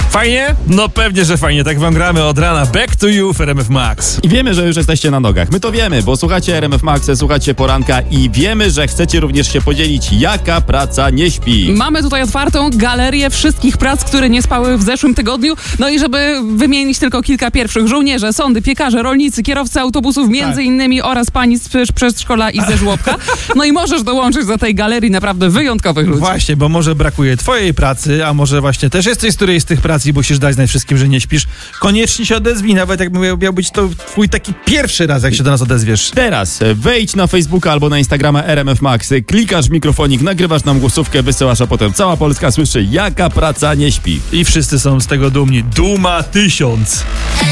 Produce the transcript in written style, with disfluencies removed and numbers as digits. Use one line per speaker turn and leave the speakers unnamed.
Fajnie? No pewnie, że fajnie. Tak wam gramy od rana. Back to you w RMF Max.
I wiemy, że już jesteście na nogach. My to wiemy, bo słuchacie RMF Max, słuchacie poranka i wiemy, że chcecie również się podzielić, jaka praca nie śpi.
Mamy tutaj otwartą galerię wszystkich prac, które nie spały w zeszłym tygodniu. No i żeby wymienić tylko kilka pierwszych: żołnierze, sądy, piekarze, rolnicy, kierowcy autobusów między innymi oraz pani z przedszkola i ze żłobka. No i możesz dołączyć do tej galerii naprawdę wyjątkowych ludzi.
Właśnie, bo może brakuje twojej pracy, a może właśnie też jesteś z którejś z tych prac i musisz dać znać wszystkim, że nie śpisz. Koniecznie się odezwij, nawet jak miał być to twój taki pierwszy raz, jak się do nas odezwiesz.
Teraz wejdź na Facebooka albo na Instagrama RMF Max, klikasz w mikrofonik, nagrywasz nam głosówkę, wysyłasz, a potem cała Polska słyszy, jaka praca nie śpi.
I wszyscy są z tego dumni. Duma 1000.